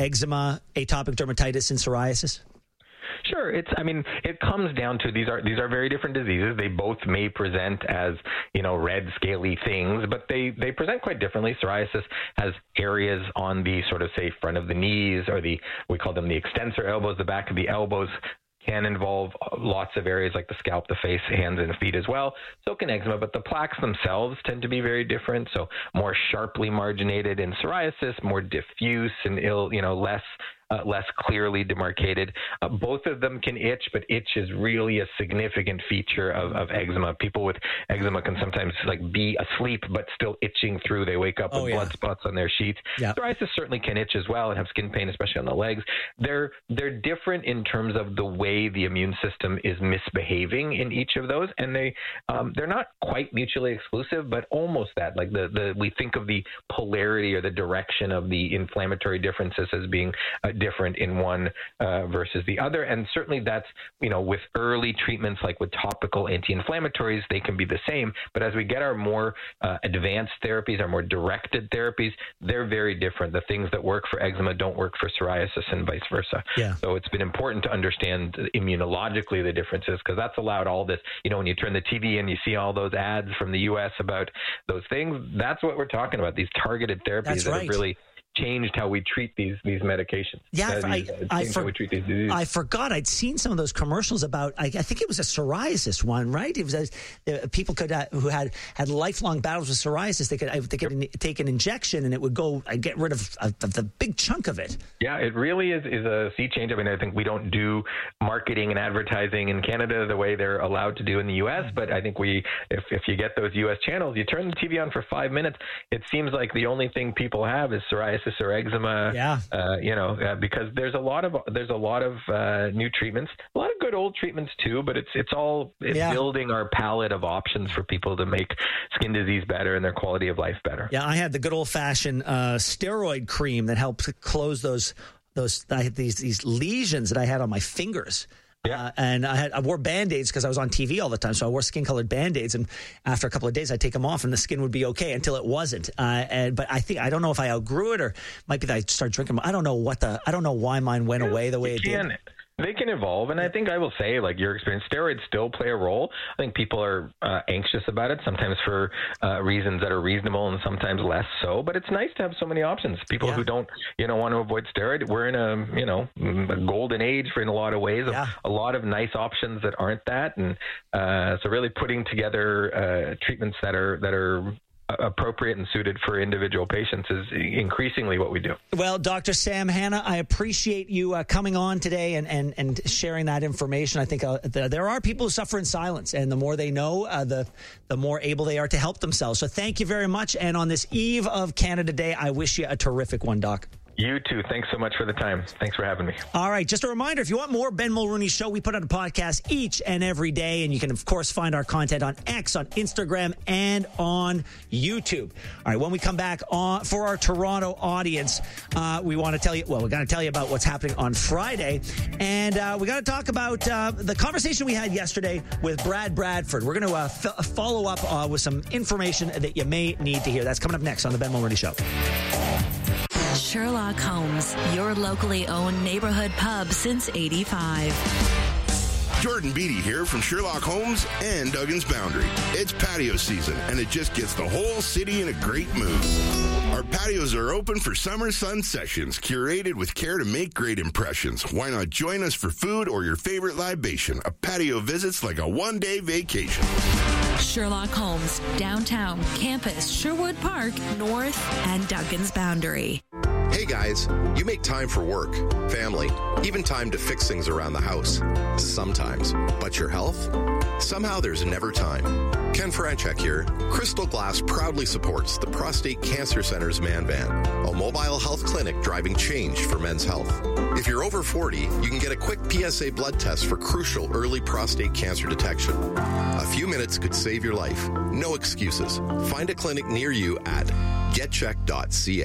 eczema, atopic dermatitis, and psoriasis? Sure. It comes down to these are very different diseases. They both may present as, red scaly things, but they present quite differently. Psoriasis has areas on the sort of, say, front of the knees, or we call them the extensor elbows, the back of the elbows. Can involve lots of areas like the scalp, the face, hands, and feet as well. So can eczema, but the plaques themselves tend to be very different. So more sharply marginated in psoriasis, more diffuse and less clearly demarcated. Both of them can itch, but itch is really a significant feature of eczema. People with eczema can sometimes be asleep but still itching through. They wake up with blood spots on their sheets. Yeah. Psoriasis certainly can itch as well and have skin pain, especially on the legs. They're different in terms of the way the immune system is misbehaving in each of those, and they're not quite mutually exclusive, but almost that. We think of the polarity or the direction of the inflammatory differences as being different in one versus the other. And certainly that's, with early treatments like with topical anti-inflammatories, they can be the same. But as we get our more advanced therapies, our more directed therapies, they're very different. The things that work for eczema don't work for psoriasis and vice versa. Yeah. So it's been important to understand immunologically the differences, because that's allowed all this, when you turn the TV and you see all those ads from the U.S. about those things, that's what we're talking about, these targeted therapies that have really changed how we treat these medications. Yeah, how we treat these diseases. I forgot I'd seen some of those commercials about. I think it was a psoriasis one, right? It was people who had lifelong battles with psoriasis. They could take an injection and it would go get rid of the big chunk of it. Yeah, it really is a sea change. I think we don't do marketing and advertising in Canada the way they're allowed to do in the U.S. But I think if you get those U.S. channels, you turn the TV on for 5 minutes, it seems like the only thing people have is psoriasis or eczema, because there's a lot of new treatments, a lot of good old treatments too, but it's building our palette of options for people to make skin disease better and their quality of life better. Yeah, I had the good old fashioned steroid cream that helped close those. I had these lesions that I had on my fingers. Yeah. And I wore Band-Aids because I was on TV all the time. So I wore skin-colored Band-Aids. And after a couple of days, I'd take them off and the skin would be okay until it wasn't. But I don't know if I outgrew it, or might be that I started drinking. I don't know why mine went away the way it did. They can evolve, and I think I will say, your experience, steroids still play a role. I think people are anxious about it, sometimes for reasons that are reasonable and sometimes less so, but it's nice to have so many options. People who don't, want to avoid steroid, we're in a golden age in a lot of ways, a lot of nice options that aren't that, and so really putting together treatments that are appropriate and suited for individual patients is increasingly what we do. Well, Dr. Sam Hanna, I appreciate you coming on today and sharing that information. I think there are people who suffer in silence, and the more they know, the more able they are to help themselves. So thank you very much. And on this eve of Canada Day, I wish you a terrific one, Doc. You too. Thanks so much for the time. Thanks for having me. All right. Just a reminder, if you want more Ben Mulrooney Show, we put out a podcast each and every day, and you can, of course, find our content on X, on Instagram, and on YouTube. All right. When we come back for our Toronto audience, we want to tell you, we got to tell you about what's happening on Friday, and we got to talk about the conversation we had yesterday with Brad Bradford. We're going to follow up with some information that you may need to hear. That's coming up next on the Ben Mulrooney Show. Sherlock Holmes, your locally owned neighborhood pub since '85. Jordan Beatty here from Sherlock Holmes and Duggan's Boundary. It's patio season, and it just gets the whole city in a great mood. Our patios are open for summer sun sessions, curated with care to make great impressions. Why not join us for food or your favorite libation? A patio visit's like a one-day vacation. Sherlock Holmes, downtown, campus, Sherwood Park, North, and Duggan's Boundary. Hey guys, you make time for work, family, even time to fix things around the house. Sometimes. But your health? Somehow there's never time. Ken Franchek here. Crystal Glass proudly supports the Prostate Cancer Center's Man Van, a mobile health clinic driving change for men's health. If you're over 40, you can get a quick PSA blood test for crucial early prostate cancer detection. A few minutes could save your life. No excuses. Find a clinic near you at getcheck.ca.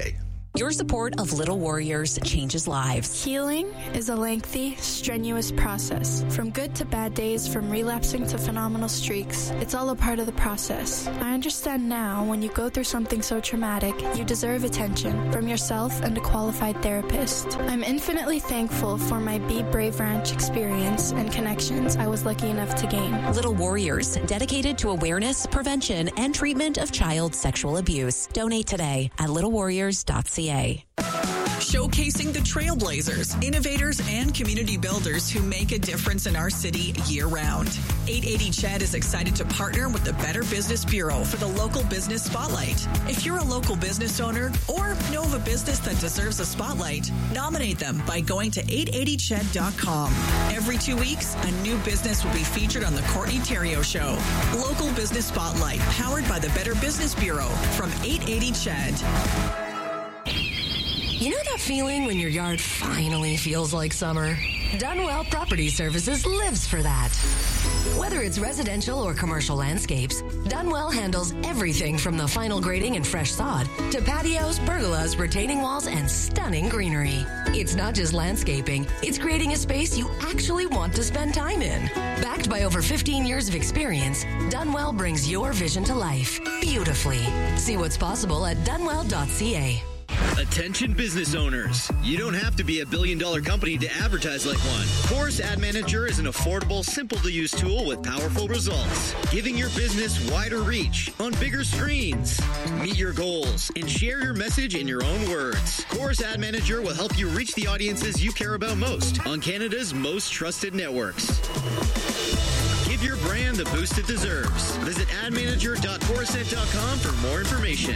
Your support of Little Warriors changes lives. Healing is a lengthy, strenuous process. From good to bad days, from relapsing to phenomenal streaks, it's all a part of the process. I understand now when you go through something so traumatic, you deserve attention from yourself and a qualified therapist. I'm infinitely thankful for my Be Brave Ranch experience and connections I was lucky enough to gain. Little Warriors, dedicated to awareness, prevention, and treatment of child sexual abuse. Donate today at littlewarriors.ca. Showcasing the trailblazers, innovators, and community builders who make a difference in our city year-round. 880 CHED is excited to partner with the Better Business Bureau for the Local Business Spotlight. If you're a local business owner or know of a business that deserves a spotlight, nominate them by going to 880ched.com. Every 2 weeks, a new business will be featured on the Courtney Theriault Show. Local Business Spotlight, powered by the Better Business Bureau from 880 CHED. You know that feeling when your yard finally feels like summer? Dunwell Property Services lives for that. Whether it's residential or commercial landscapes, Dunwell handles everything from the final grading and fresh sod to patios, pergolas, retaining walls, and stunning greenery. It's not just landscaping, it's creating a space you actually want to spend time in. Backed by over 15 years of experience, Dunwell brings your vision to life beautifully. See what's possible at dunwell.ca. Attention business owners. You don't have to be a billion-dollar company to advertise like one. Chorus Ad Manager is an affordable, simple-to-use tool with powerful results, giving your business wider reach on bigger screens. Meet your goals and share your message in your own words. Chorus Ad Manager will help you reach the audiences you care about most on Canada's most trusted networks. Give your brand the boost it deserves. Visit admanager.chorusnet.com for more information.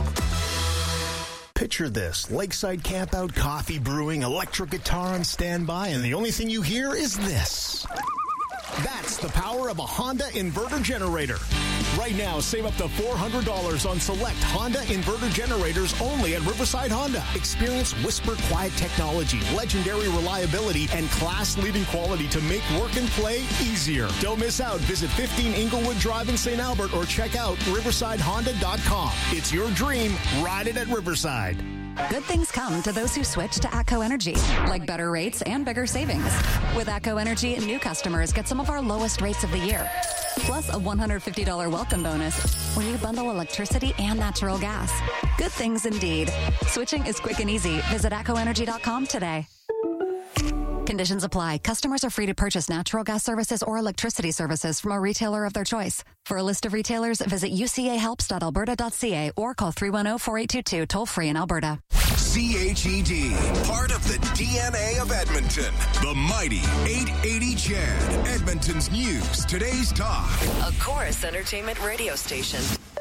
Picture this, lakeside campout, coffee brewing, electric guitar on standby, and the only thing you hear is this. That's the power of a Honda inverter generator. Right now, save up to $400 on select Honda inverter generators only at Riverside Honda. Experience Whisper Quiet technology, legendary reliability, and class-leading quality to make work and play easier. Don't miss out. Visit 15 Inglewood Drive in St. Albert or check out riversidehonda.com. It's your dream. Ride it at Riverside. Good things come to those who switch to ATCO Energy, like better rates and bigger savings. With ATCO Energy, new customers get some of our lowest rates of the year, plus a $150 welcome bonus when you bundle electricity and natural gas. Good things indeed. Switching is quick and easy. Visit ATCOenergy.com today. Conditions apply. Customers are free to purchase natural gas services or electricity services from a retailer of their choice. For a list of retailers, visit ucahelps.alberta.ca or call 310-4822 toll-free in Alberta. CHED, part of the DNA of Edmonton. The mighty 880 CHED, Edmonton's news, today's talk. A Chorus Entertainment radio station.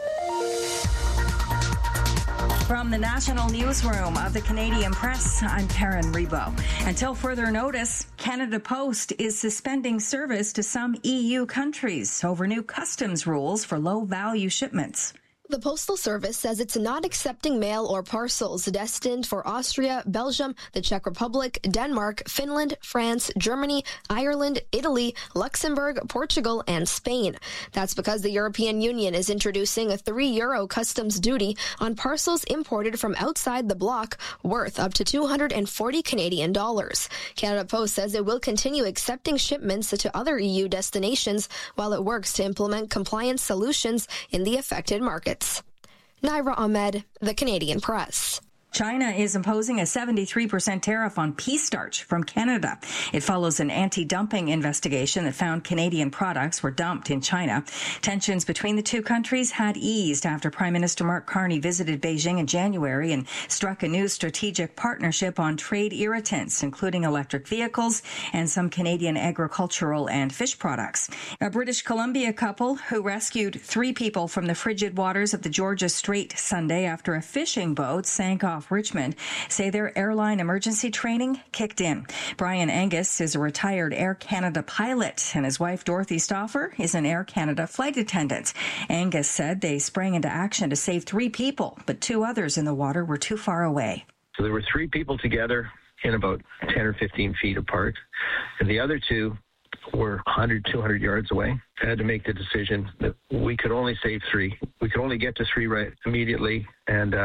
From the National Newsroom of the Canadian Press, I'm Karen Rebo. Until further notice, Canada Post is suspending service to some EU countries over new customs rules for low-value shipments. The Postal Service says it's not accepting mail or parcels destined for Austria, Belgium, the Czech Republic, Denmark, Finland, France, Germany, Ireland, Italy, Luxembourg, Portugal, and Spain. That's because the European Union is introducing a €3 customs duty on parcels imported from outside the bloc worth up to $240 Canadian. Canada Post says it will continue accepting shipments to other EU destinations while it works to implement compliance solutions in the affected markets. Naira Ahmed, The Canadian Press. China is imposing a 73% tariff on pea starch from Canada. It follows an anti-dumping investigation that found Canadian products were dumped in China. Tensions between the two countries had eased after Prime Minister Mark Carney visited Beijing in January and struck a new strategic partnership on trade irritants, including electric vehicles and some Canadian agricultural and fish products. A British Columbia couple who rescued 3 people from the frigid waters of the Georgia Strait Sunday after a fishing boat sank off Richmond say their airline emergency training kicked in. Brian Angus is a retired Air Canada pilot, and his wife Dorothy Stauffer is an Air Canada flight attendant. Angus said they sprang into action to save 3 people, but 2 others in the water were too far away. So there were 3 people together in about 10 or 15 feet apart, and the other 2 were 100, 200 yards away. I had to make the decision that we could only save 3. We could only get to 3 right immediately, and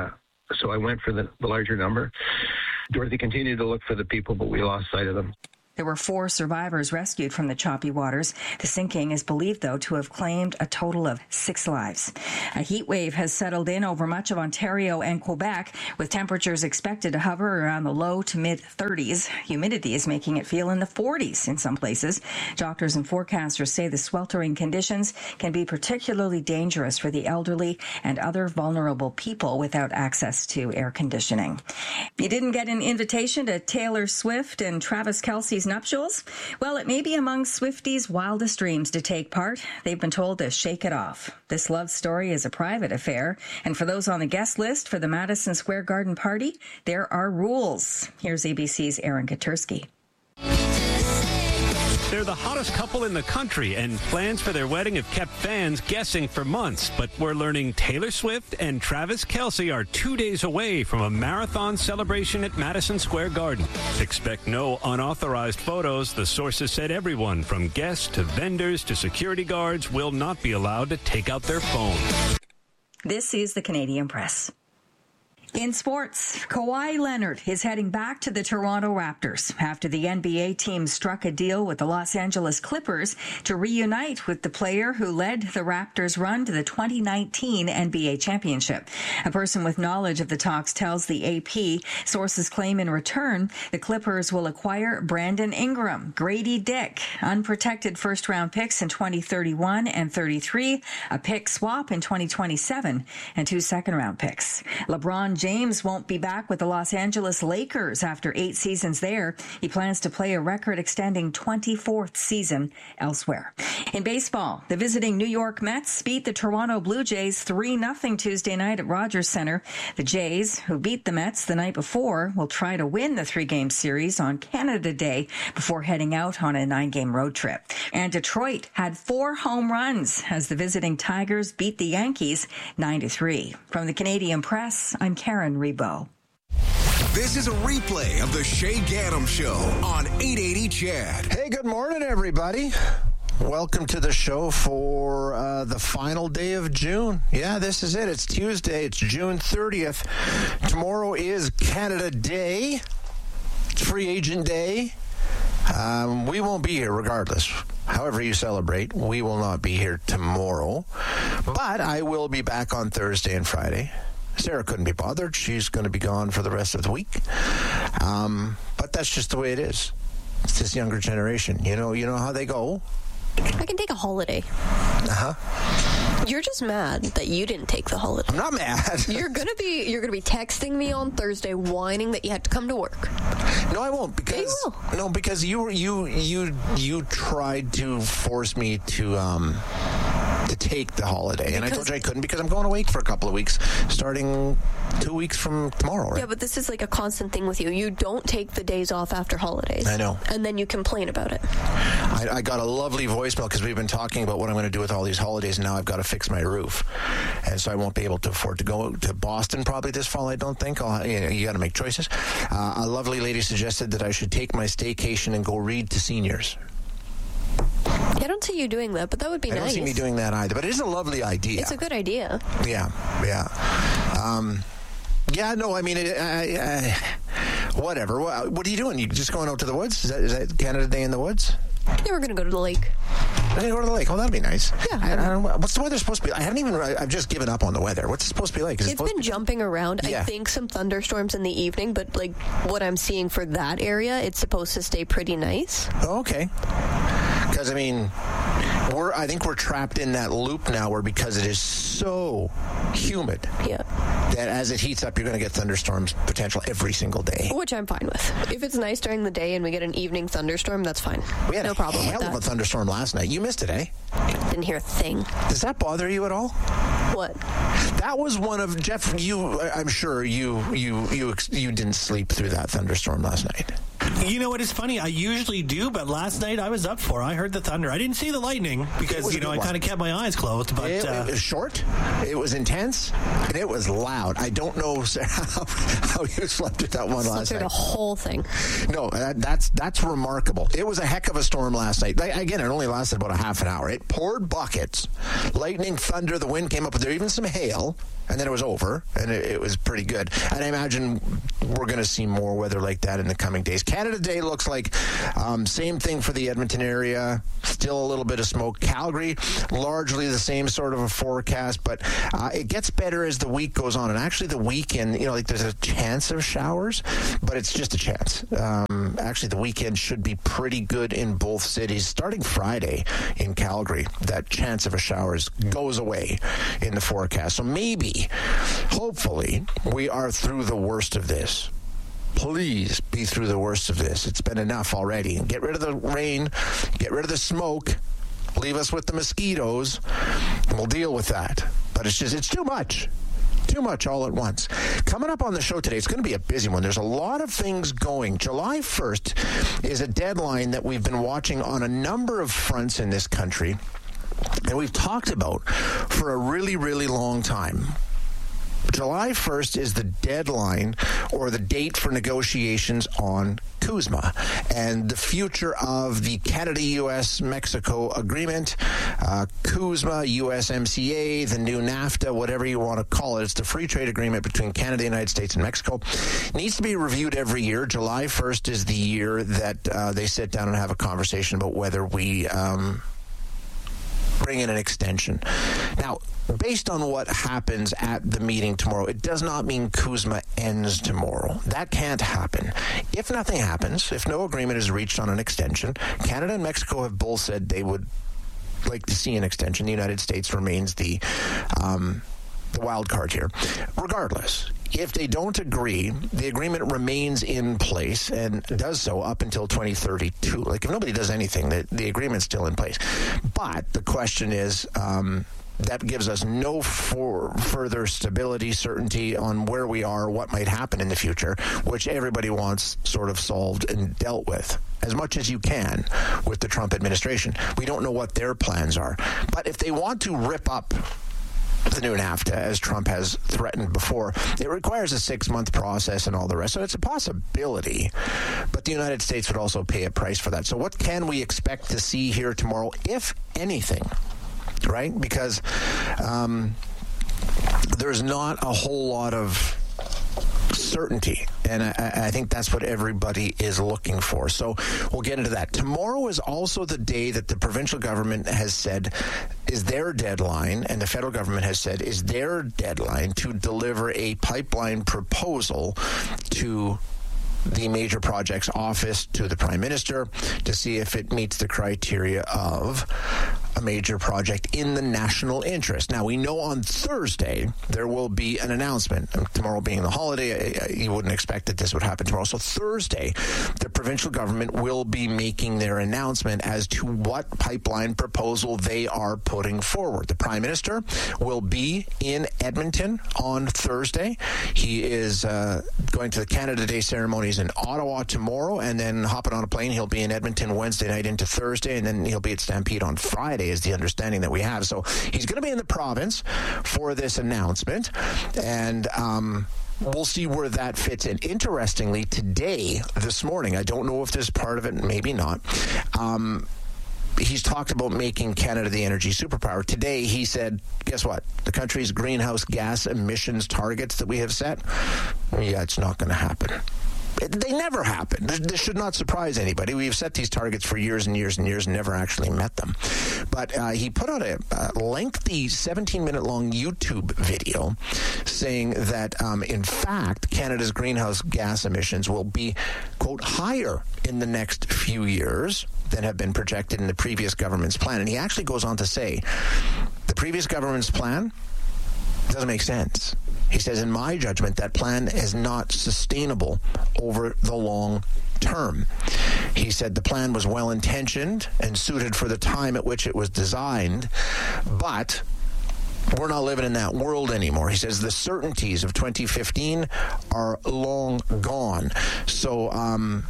So I went for the larger number. Dorothy continued to look for the people, but we lost sight of them. There were 4 survivors rescued from the choppy waters. The sinking is believed, though, to have claimed a total of 6 lives. A heat wave has settled in over much of Ontario and Quebec, with temperatures expected to hover around the low to mid-30s. Humidity is making it feel in the 40s in some places. Doctors and forecasters say the sweltering conditions can be particularly dangerous for the elderly and other vulnerable people without access to air conditioning. You didn't get an invitation to Taylor Swift and Travis Kelce's nuptials? Well, it may be among Swifties' wildest dreams to take part. They've been told to shake it off. This love story is a private affair, and for those on the guest list for the Madison Square Garden party, there are rules. Here's ABC's Aaron Katersky. They're the hottest couple in the country, and plans for their wedding have kept fans guessing for months. But we're learning Taylor Swift and Travis Kelce are 2 days away from a marathon celebration at Madison Square Garden. Expect no unauthorized photos. The sources said everyone from guests to vendors to security guards will not be allowed to take out their phone. This is the Canadian Press. In sports, Kawhi Leonard is heading back to the Toronto Raptors after the NBA team struck a deal with the Los Angeles Clippers to reunite with the player who led the Raptors' run to the 2019 NBA championship. A person with knowledge of the talks tells the AP sources claim in return the Clippers will acquire Brandon Ingram, Grady Dick, unprotected first-round picks in 2031 and 33, a pick swap in 2027, and 2 second-round picks. LeBron James won't be back with the Los Angeles Lakers after 8 seasons there. He plans to play a record-extending 24th season elsewhere. In baseball, the visiting New York Mets beat the Toronto Blue Jays 3-0 Tuesday night at Rogers Center. The Jays, who beat the Mets the night before, will try to win the 3-game series on Canada Day before heading out on a 9-game road trip. And Detroit had 4 home runs as the visiting Tigers beat the Yankees 9-3. From the Canadian Press, I'm Karen Rebo. This is a replay of the Shay Gaddam Show on 880 CHED. Hey, good morning, everybody. Welcome to the show for the final day of June. Yeah, this is it. It's Tuesday. It's June 30th. Tomorrow is Canada Day. It's Free Agent Day. We won't be here regardless. However you celebrate, we will not be here tomorrow. But I will be back on Thursday and Friday. Sarah couldn't be bothered. She's going to be gone for the rest of the week. But that's just the way it is. It's this younger generation. You know how they go. I can take a holiday. Uh-huh. You're just mad that you didn't take the holiday. I'm not mad. You're gonna be texting me on Thursday whining that you had to come to work. No, I won't, because you tried to force me to take the holiday, and I told you I couldn't because I'm going away for a couple of weeks, starting 2 weeks from tomorrow, right? Yeah, but this is like a constant thing with you. You don't take the days off after holidays. I know. And then you complain about it. I got a lovely voicemail because we've been talking about what I'm going to do with all these holidays, and now I've got to fix my roof. And so I won't be able to afford to go to Boston probably this fall, I don't think. You got to make choices. A lovely lady suggested that I should take my staycation and go read to seniors. I don't see you doing that, but that would be nice. I don't see me doing that either, but it is a lovely idea. It's a good idea. Yeah. Whatever. What are you doing? You just going out to the woods? Is that Canada Day in the woods? Yeah, we're going to go to the lake. We're going to go to the lake. Oh, that'll be nice. Yeah. I don't know. What's the weather supposed to be? I've just given up on the weather. What's it supposed to be like? It's been jumping around. Yeah. I think some thunderstorms in the evening, but like what I'm seeing for that area, it's supposed to stay pretty nice. Oh, okay. Because, I think we're trapped in that loop now where because it is so humid that as it heats up, you're going to get thunderstorms potential every single day. Which I'm fine with. If it's nice during the day and we get an evening thunderstorm, that's fine. We had no problem hell with of that. a thunderstorm last night. You missed it, eh? Didn't hear a thing. Does that bother you at all? What? That was one of Jeff. I'm sure you didn't sleep through that thunderstorm last night. You know what is funny? I usually do, but last night I was up for it. I heard the thunder. I didn't see the lightning because, I kind of kept my eyes closed. But it was short, it was intense, and it was loud. I don't know, Sarah, how you slept at that one last night. The whole thing. No, that's remarkable. It was a heck of a storm last night. Again, it only lasted about a half an hour. It poured buckets, lightning, thunder, the wind came up with there, even some hail. And then it was over, and it was pretty good. And I imagine we're going to see more weather like that in the coming days. Canada Day looks like same thing for the Edmonton area. Still a little bit of smoke. Calgary, largely the same sort of a forecast, but it gets better as the week goes on. And actually the weekend, there's a chance of showers, but it's just a chance. Actually, the weekend should be pretty good in both cities. Starting Friday in Calgary, that chance of a showers goes away in the forecast. So maybe, hopefully, we are through the worst of this. Please be through the worst of this. It's been enough already. Get rid of the rain, get rid of the smoke, leave us with the mosquitoes, and we'll deal with that. But it's too much. Too much all at once. Coming up on the show today, it's going to be a busy one. There's a lot of things going. July 1st is a deadline that we've been watching on a number of fronts in this country, and we've talked about for a really, really long time. July 1st is the deadline or the date for negotiations on CUSMA and the future of the Canada-U.S.-Mexico agreement, CUSMA, USMCA, the new NAFTA, whatever you want to call it. It's the free trade agreement between Canada, the United States, and Mexico. It needs to be reviewed every year. July 1st is the year that they sit down and have a conversation about whether we bring in an extension. Now, based on what happens at the meeting tomorrow, it does not mean CUSMA ends tomorrow. That can't happen. If nothing happens, if no agreement is reached on an extension, Canada and Mexico have both said they would like to see an extension. The United States remains the wild card here. Regardless, if they don't agree, the agreement remains in place and does so up until 2032. Like, if nobody does anything, the agreement's still in place. But the question is, that gives us no further stability, certainty on where we are, what might happen in the future, which everybody wants sort of solved and dealt with as much as you can with the Trump administration. We don't know what their plans are. But if they want to rip up the new NAFTA, as Trump has threatened before, it requires a 6-month process and all the rest. So it's a possibility, but the United States would also pay a price for that. So what can we expect to see here tomorrow, if anything, right? Because there's not a whole lot of certainty, and I think that's what everybody is looking for. So we'll get into that. Tomorrow is also the day that the provincial government has said is their deadline, and the federal government has said is their deadline to deliver a pipeline proposal to the Major Projects Office, to the Prime Minister, to see if it meets the criteria of a major project in the national interest. Now, we know on Thursday there will be an announcement. Tomorrow being the holiday, you wouldn't expect that this would happen tomorrow. So Thursday, the provincial government will be making their announcement as to what pipeline proposal they are putting forward. The Prime Minister will be in Edmonton on Thursday. He is going to the Canada Day ceremonies in Ottawa tomorrow, and then hopping on a plane, he'll be in Edmonton Wednesday night into Thursday, and then he'll be at Stampede on Friday, is the understanding that we have. So he's going to be in the province for this announcement, and we'll see where that fits in. Interestingly, this morning, I don't know if this is part of it, maybe not, he's talked about making Canada the energy superpower. Today, he said, guess what? The country's greenhouse gas emissions targets that we have set, yeah, it's not going to happen. They never happen. This should not surprise anybody. We've set these targets for years and years and years and never actually met them. But he put out a lengthy 17-minute long YouTube video saying that, in fact, Canada's greenhouse gas emissions will be, quote, higher in the next few years than have been projected in the previous government's plan. And he actually goes on to say the previous government's plan doesn't make sense. He says, in my judgment, that plan is not sustainable over the long term. He said the plan was well-intentioned and suited for the time at which it was designed, but we're not living in that world anymore. He says the certainties of 2015 are long gone. So,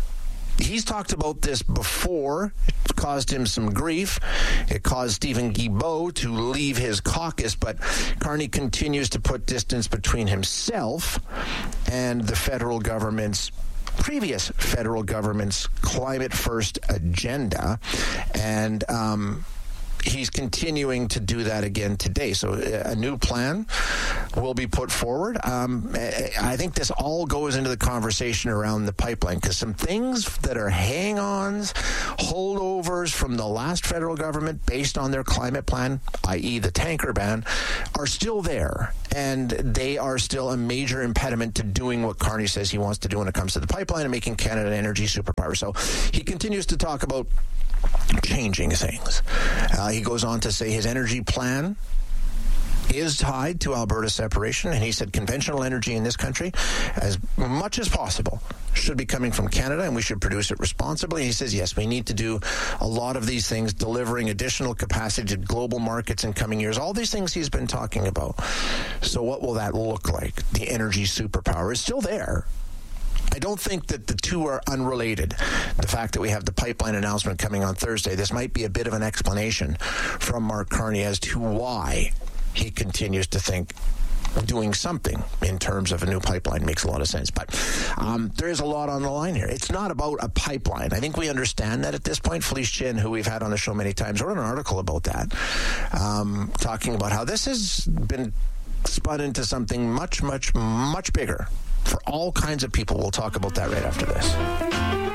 he's talked about this before. It caused him some grief. It caused Stephen Guilbeault to leave his caucus, but Carney continues to put distance between himself and the previous federal government's Climate First agenda, and he's continuing to do that again today. So a new plan will be put forward. I think this all goes into the conversation around the pipeline, because some things that are hang-ons, holdovers from the last federal government based on their climate plan, i.e. the tanker ban, are still there. And they are still a major impediment to doing what Carney says he wants to do when it comes to the pipeline and making Canada an energy superpower. So he continues to talk about changing things. He goes on to say his energy plan is tied to Alberta separation, and he said conventional energy in this country, as much as possible, should be coming from Canada, and we should produce it responsibly. He says, yes, we need to do a lot of these things, delivering additional capacity to global markets in coming years. All these things he's been talking about. So what will that look like? The energy superpower is still there. I don't think that the two are unrelated. The fact that we have the pipeline announcement coming on Thursday, this might be a bit of an explanation from Mark Carney as to why he continues to think doing something in terms of a new pipeline makes a lot of sense. But there is a lot on the line here. It's not about a pipeline. I think we understand that at this point. Felice Chin, who we've had on the show many times, wrote an article about that, talking about how this has been spun into something much, much, much bigger for all kinds of people. We'll talk about that right after this.